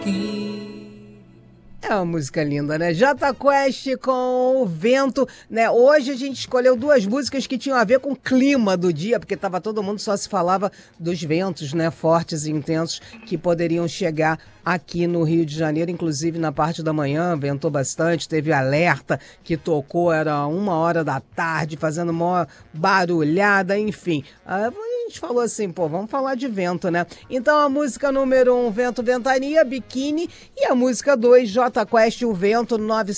É uma música linda, né? Jota Quest com o Vento, né? Hoje a gente escolheu duas músicas que tinham a ver com o clima do dia, porque tava todo mundo só se falava dos ventos, né? Fortes e intensos que poderiam chegar aqui no Rio de Janeiro, inclusive na parte da manhã, ventou bastante, teve alerta que tocou, era 1h da tarde, fazendo maior barulhada, enfim. A gente falou assim, pô, vamos falar de vento, né? Então a música número 1, Vento Ventania, Biquíni, e a música 2, Jota Quest, O Vento,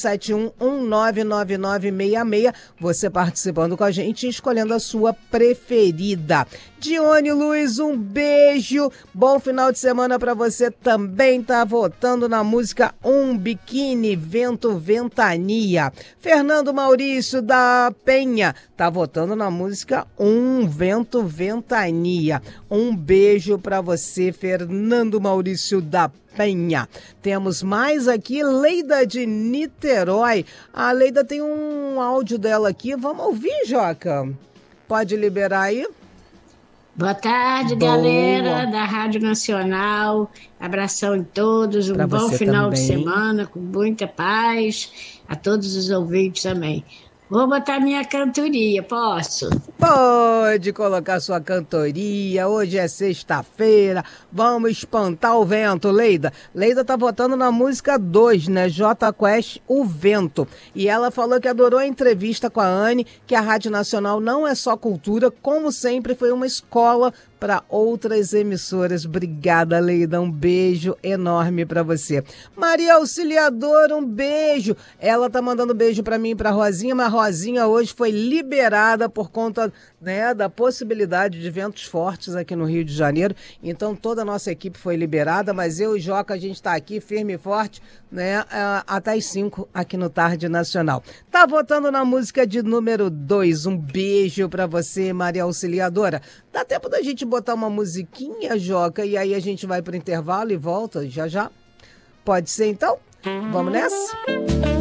971-199966, você participando com a gente, escolhendo a sua preferida. Dione Luiz, um beijo, bom final de semana pra você também, tá votando na música Biquíni, Vento Ventania. Fernando Maurício da Penha, tá votando na música Vento Ventania. Um beijo pra você, Fernando Maurício da Penha. Temos mais aqui, Leida de Niterói. A Leida tem um áudio dela aqui, vamos ouvir, Joca? Pode liberar aí? Boa tarde, Boa. galera da Rádio Nacional. Abração em todos, um bom final de semana, com muita paz. A todos os ouvintes também. Vou botar minha cantoria, posso? Pode colocar sua cantoria, hoje é sexta-feira, vamos espantar o vento, Leida. Leida tá votando na música 2, né, Jota Quest, O Vento. E ela falou que adorou a entrevista com a Anne, que a Rádio Nacional não é só cultura, como sempre foi uma escola para outras emissoras. Obrigada, Leida, um beijo enorme para você. Maria Auxiliadora, um beijo. Ela tá mandando beijo para mim e para Rosinha, mas a Rosinha hoje foi liberada por conta, né, da possibilidade de ventos fortes aqui no Rio de Janeiro. Então toda a nossa equipe foi liberada, mas eu e Joca, a gente está aqui firme e forte, né, até as 5 aqui no Tarde Nacional. Tá votando na música de número 2. Um beijo para você, Maria Auxiliadora. Dá tempo da gente botar uma musiquinha, Joca, e aí a gente vai pro intervalo e volta já já? Pode ser então? Vamos nessa?